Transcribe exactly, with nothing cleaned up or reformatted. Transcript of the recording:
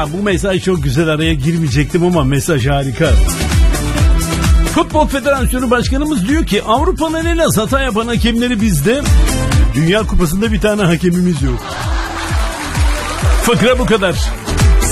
Ya bu mesaj çok güzel, araya girmeyecektim ama mesaj harika. Futbol Federasyonu Başkanımız diyor ki Avrupa'nın en az hata yapan hakemleri bizde. Dünya Kupası'nda bir tane hakemimiz yok. Fıkra bu kadar.